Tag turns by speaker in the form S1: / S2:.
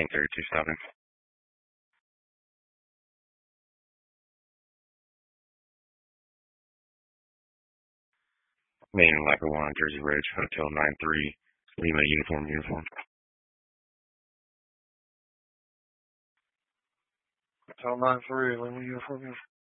S1: 15327. Main Lima 1, Jersey Ridge, Hotel 93, Lima Uniform.
S2: Hotel 93, Lima Uniform.